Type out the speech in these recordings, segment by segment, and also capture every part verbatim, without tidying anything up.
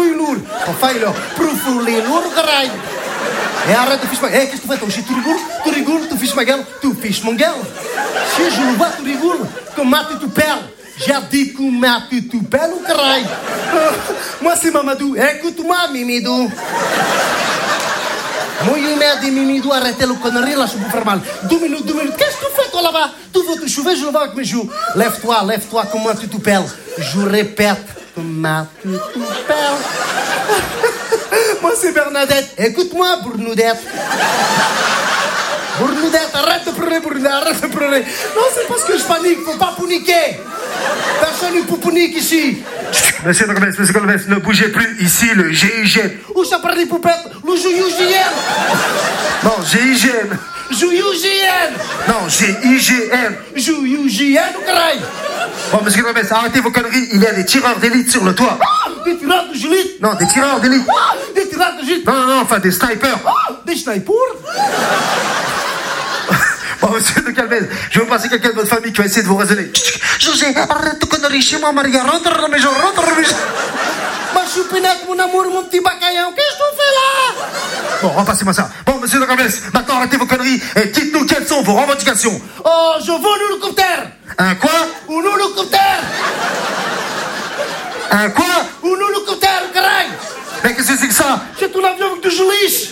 fui lourd. Enfin, là, profoulé lourd, caralho. Et arrête, tu fiches ma gueule. Eh, qu'est-ce que tu fais, toi? Tu rigoles? Tu rigoles, tu fiches ma gueule? Tu fiches mon gueule. Si je le vois, tu rigoles. Comment tu perds? J'ai dit comment tu te perds, caralho. Moi, c'est Mamadou. Écoute-moi, Mimidou. Moi, il m'a dit, Mimidou, arrêtez le connerie, là, je peux faire mal. Deux minutes, deux minutes. Qu'est-ce que tu fais, toi, là-bas? Tu veux te chouver, je le vois avec mes joues. Lève-toi, lève-toi, comment tu te perds? Je répète, comment tu te perds? Moi, c'est Bernadette. Écoute-moi, Bournoudette. Bournoudette, arrête de pleurer, Bournoudette, arrête de pleurer. Non, c'est parce que je panique, faut pas paniquer. Personne ne peut paniquer ici. Monsieur Golbès, monsieur Golbès, ne bougez plus. Ici, le G I G N. Où ça parle des poupettes? Le G I G N. Non, G I G N. G I G N. Non, G I G N. G I G N ou carré? Bon, monsieur Golbès, arrêtez vos conneries. Il y a des tireurs d'élite sur le toit. Ah, des tireurs d'élite? Non, des tireurs d'élite. Ah, des tireurs d'élite? Non, non, non, enfin des snipers. Ah, des snipers? Bon, monsieur de Calvez, je vais vous passer quelqu'un de votre famille qui va essayer de vous raisonner. José, arrête de conneries chez moi, Maria. Rentre dans la maison, rentre dans la maison. Ma choupinette, mon amour, mon petit bacaillon, qu'est-ce que tu fais là? Bon, repassez-moi ça. Bon, monsieur de Calvez, maintenant arrêtez vos conneries et dites-nous quelles sont vos revendications. Oh, je veux un hélicoptère. Un quoi? Un hélicoptère. Un quoi? Un hélicoptère, carré. Mais qu'est-ce que c'est que ça? C'est un avion avec du gélish.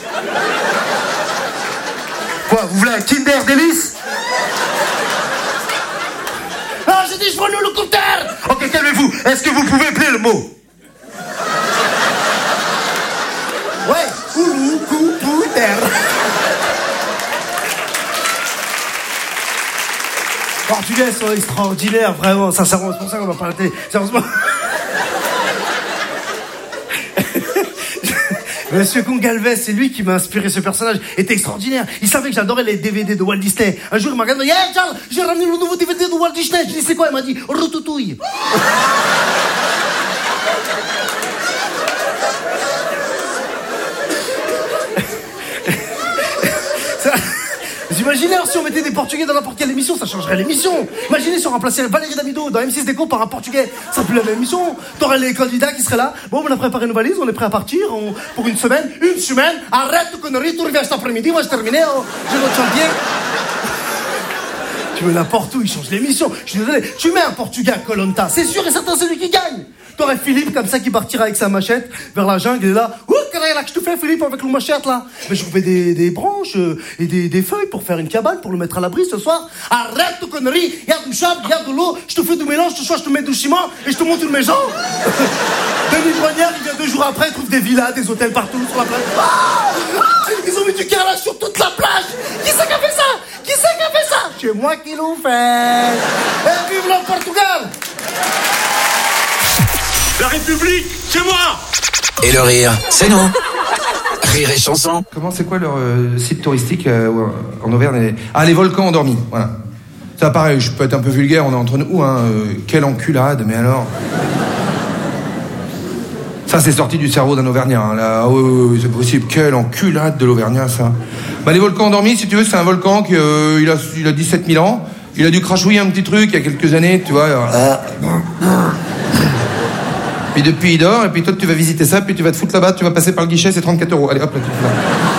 Quoi, vous voulez un Kinder Délice? Ah, j'ai dit je veux un hélicoptère. Ok, calmez-vous. Est-ce que vous pouvez appeler le mot? Ouais, hélicoptère. Portugais sont extraordinaires, vraiment, sincèrement, c'est pour ça qu'on va pas à la télé. Sérieusement. Monsieur Congalvez, c'est lui qui m'a inspiré ce personnage. Il était extraordinaire. Il savait que j'adorais les D V D de Walt Disney. Un jour, il m'a regardé. Hey, Charles, j'ai ramené le nouveau D V D de Walt Disney. Je lui ai dit, c'est quoi? Il m'a dit, Routouille. Vous imaginez si on mettait des Portugais dans n'importe quelle émission, ça changerait l'émission. Imaginez si on remplaçait Valérie Damido dans M six Déco par un Portugais, ça serait plus la même émission. T'aurais les candidats qui seraient là. Bon, on a préparé nos valises, on est prêt à partir on... pour une semaine. Une semaine, arrête de conneries, tu reviens cet après-midi, moi j'ai terminé, oh, j'ai notre chantier. Tu veux n'importe où, il change l'émission. Je suis désolé, tu mets un Portugais à Koh Lanta, c'est sûr et certain c'est lui qui gagne. T'aurais Philippe comme ça qui partira avec sa machette vers la jungle, il est là. Ouh, qu'est-ce que tu fais, Philippe, avec le machette là? Mais je trouvais des, des branches euh, et des, des feuilles pour faire une cabane, pour le mettre à l'abri ce soir. Arrête de conneries, il y a du sable, il y a de l'eau, je te fais du mélange, ce soir je te mets du ciment et je te monte une maison. Denis Douanière, il vient deux jours après, il trouve des villas, des hôtels partout sur la plage. Ah, ils ont mis du carrelage sur toute la plage. Qui c'est qui a fait ça? Qui c'est qui a fait ça? C'est moi qui l'ai fait. Et vive le Portugal! La République, c'est moi! Et le rire, c'est nous. Rire et chanson. Comment, c'est quoi leur euh, site touristique euh, en Auvergne? les... Ah, les volcans endormis, voilà. Ça, pareil, je peux être un peu vulgaire, on est entre nous, hein. Euh, quelle enculade, mais alors... Ça, c'est sorti du cerveau d'un Auvergnat, hein, là. Oui, oui, oui, c'est possible. Quelle enculade de l'Auvergnat, ça. Bah, les volcans endormis, si tu veux, c'est un volcan qui euh, il a, il a dix-sept mille ans. Il a dû crachouiller un petit truc il y a quelques années, tu vois. Euh... Puis depuis, il dort, et puis toi, tu vas visiter ça, puis tu vas te foutre là-bas, tu vas passer par le guichet, c'est trente-quatre euros. Allez, hop, là, tu te fous là.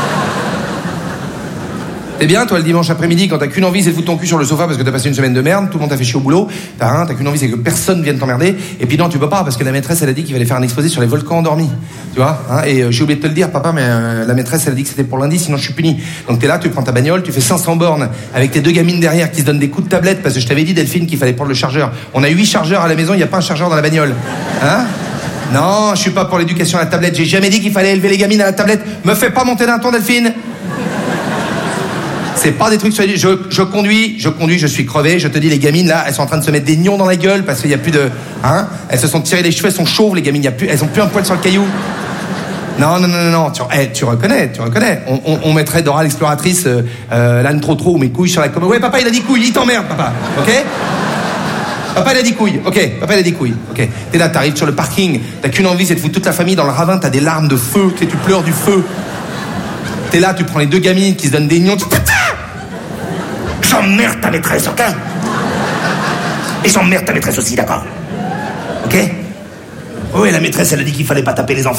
T'es bien, toi, le dimanche après-midi, quand t'as qu'une envie, c'est de foutre ton cul sur le sofa parce que t'as passé une semaine de merde, tout le monde t'a fait chier au boulot, t'as hein, t'as qu'une envie, c'est que personne vienne t'emmerder, et puis non, tu peux pas, parce que la maîtresse, elle a dit qu'il fallait faire un exposé sur les volcans endormis, tu vois, hein, et euh, j'ai oublié de te le dire, papa, mais euh, la maîtresse, elle a dit que c'était pour lundi, sinon je suis puni. Donc t'es là, tu prends ta bagnole, tu fais cinq cents bornes, avec tes deux gamines derrière qui se donnent des coups de tablette, parce que je t'avais dit, Delphine, qu'il fallait prendre le chargeur. On a huit chargeurs à la maison, il y a pas un chargeur dans la bagnole. Hein? Non, je suis pas pour l'éducation à la tablette, j'ai jamais dit qu'il fallait élever les gamines à la tablette. Me fais pas monter d'un ton, Delphine. C'est pas des trucs sur les... je, je conduis, je conduis, je suis crevé, je te dis, les gamines, là, elles sont en train de se mettre des nions dans la gueule parce qu'il y a plus de... Hein? Elles se sont tirées les cheveux, elles sont chauves, les gamines, y a plus, elles ont plus un poil sur le caillou. Non, non, non, non, non, tu, hey, tu reconnais, tu reconnais. On, on, on mettrait Dora l'exploratrice, euh, euh, l'âne trop trop, ou mes couilles sur la commode. Ouais, papa, il a dit couilles, il t'emmerde, papa, ok? Papa, il a dit couilles, ok, papa, il a dit couilles, ok. T'es là, t'arrives sur le parking, t'as qu'une envie, c'est de foutre toute la famille dans le ravin, t'as des larmes de feu, tu sais, tu pleures du feu. T'es là, tu prends les deux gamines qui se donnent des nions, tu... J'emmerde ta maîtresse, ok? Et j'emmerde ta maîtresse aussi, d'accord? Ok? Oui, la maîtresse, elle a dit qu'il fallait pas taper les enfants.